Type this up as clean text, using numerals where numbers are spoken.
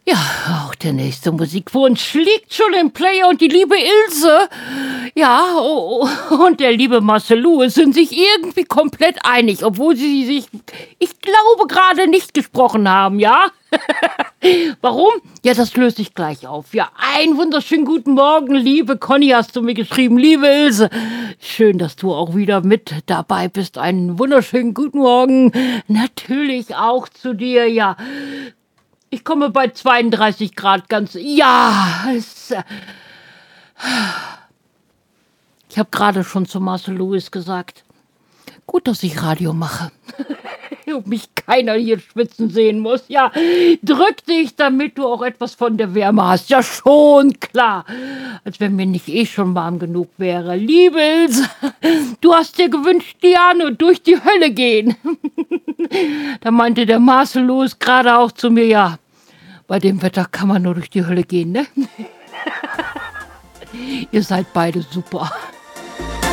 Ja, auch der nächste Musikwunsch liegt schon im Player und die liebe Ilse, ja, und der liebe Marcel sind sich irgendwie komplett einig, obwohl sie sich, ich glaube, gerade nicht gesprochen haben, ja? Warum? Ja, das löse ich gleich auf. Ja, einen wunderschönen guten Morgen, liebe Conny, hast du mir geschrieben, liebe Ilse. Schön, dass du auch wieder mit dabei bist. Einen wunderschönen guten Morgen. Natürlich auch zu dir, ja. Ich komme bei 32 Grad ganz. Ja, ich habe gerade schon zu Marcel Lewis gesagt. Gut, dass ich Radio mache. Und mich keiner hier schwitzen sehen muss. Ja, drück dich, damit du auch etwas von der Wärme hast. Ja, schon klar. Als wenn mir nicht schon warm genug wäre. Liebe Ilse, du hast dir gewünscht, Diane, durch die Hölle gehen. Da meinte der Marcel Lewis gerade auch zu mir, ja, bei dem Wetter kann man nur durch die Hölle gehen, ne? Ihr seid beide super.